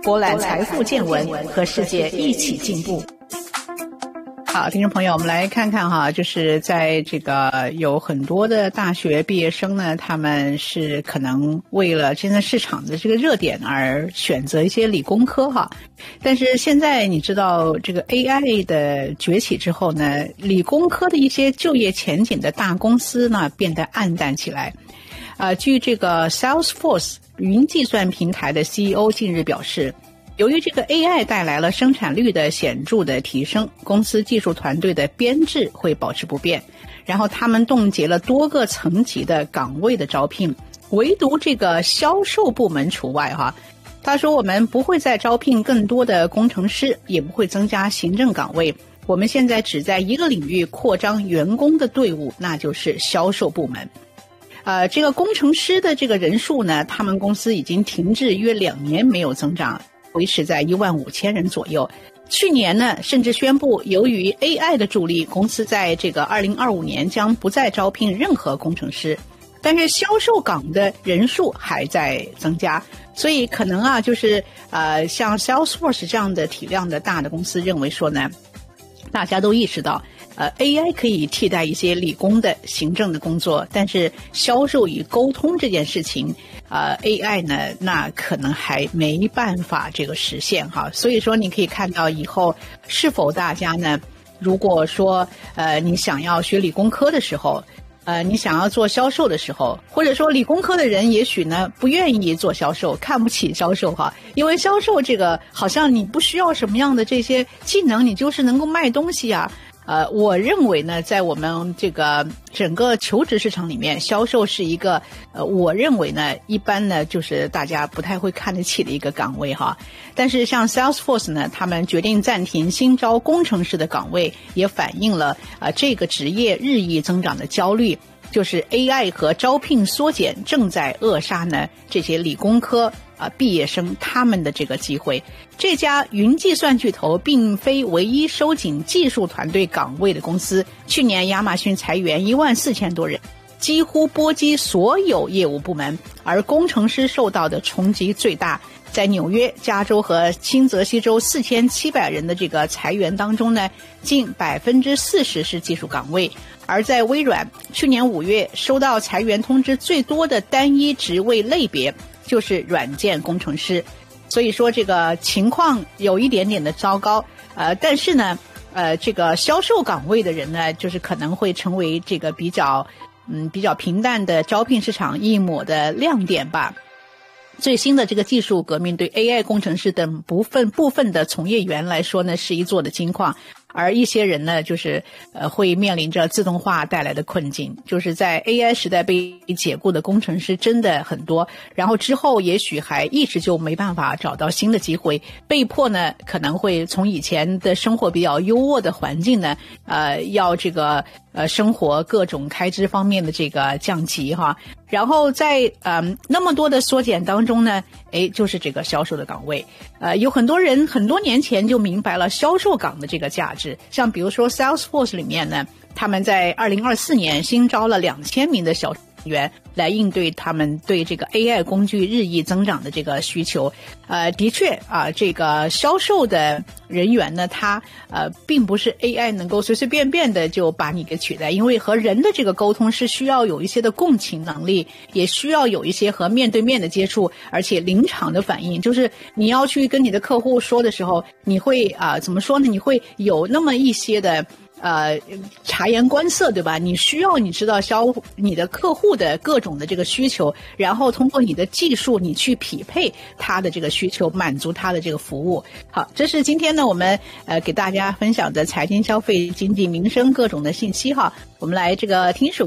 博览财富见闻，和世界一起进步。好，听众朋友，我们来看看哈，就是在这个有很多的大学毕业生呢，他们是可能为了现在市场的这个热点而选择一些理工科哈。但是现在你知道这个 AI 的崛起之后呢，理工科的一些就业前景的大公司呢变得暗淡起来。据这个 Salesforce 云计算平台的 CEO 近日表示，由于这个 AI 带来了生产率的显著的提升，公司技术团队的编制会保持不变，然后他们冻结了多个层级的岗位的招聘，唯独这个销售部门除外哈。他说，我们不会再招聘更多的工程师，也不会增加行政岗位，我们现在只在一个领域扩张员工的队伍，那就是销售部门。这个工程师的这个人数呢，他们公司已经停滞约2年没有增长，维持在15000人左右。去年呢，甚至宣布由于 AI 的助力，公司在这个2025年将不再招聘任何工程师，但是销售岗的人数还在增加。所以可能就是像 Salesforce 这样的体量的大的公司认为说呢，大家都意识到AI 可以替代一些理工的行政的工作，但是销售与沟通这件事情AI 呢，那可能还没办法这个实现哈。所以说你可以看到以后是否大家呢，如果说你想要学理工科的时候，你想要做销售的时候，或者说理工科的人也许呢不愿意做销售，看不起销售哈，因为销售这个好像你不需要什么样的这些技能，你就是能够卖东西啊。我认为呢，在我们这个整个求职市场里面，销售是一个我认为呢，一般呢就是大家不太会看得起的一个岗位哈。但是像 Salesforce 呢，他们决定暂停新招工程师的岗位，也反映了这个职业日益增长的焦虑，就是 AI 和招聘缩减正在扼杀呢这些理工科毕业生他们的这个机会。这家云计算巨头并非唯一收紧技术团队岗位的公司，去年亚马逊裁员14000多人，几乎波及所有业务部门，而工程师受到的冲击最大。在纽约、加州和新泽西州4700人的这个裁员当中呢，近40%是技术岗位。而在微软，去年5月收到裁员通知最多的单一职位类别就是软件工程师。所以说这个情况有一点点的糟糕，但是呢这个销售岗位的人呢，就是可能会成为这个比较平淡的招聘市场一抹的亮点吧。最新的这个技术革命对 AI 工程师等部分的从业员来说呢，是一座的金矿。而一些人呢，就是会面临着自动化带来的困境，就是在 AI 时代被解雇的工程师真的很多，然后之后也许还一直就没办法找到新的机会，被迫呢可能会从以前的生活比较优渥的环境呢，要这个生活各种开支方面的这个降级哈。然后在那么多的缩减当中呢，就是这个销售的岗位，有很多人很多年前就明白了销售岗的这个价值。像比如说 Salesforce 里面呢，他们在2024年新招了2000名的销售人员来应对他们对这个 AI 工具日益增长的这个需求。的确这个销售的人员呢，他并不是 AI 能够随随便便的就把你给取代，因为和人的这个沟通是需要有一些的共情能力，也需要有一些和面对面的接触，而且临场的反应，就是你要去跟你的客户说的时候，你会怎么说呢？你会有那么一些的察言观色，对吧？你需要你知道你的客户的各种的这个需求，然后通过你的技术你去匹配他的这个需求，满足他的这个服务。好，这是今天呢我们给大家分享的财经消费经济民生各种的信息哈。我们来这个听一首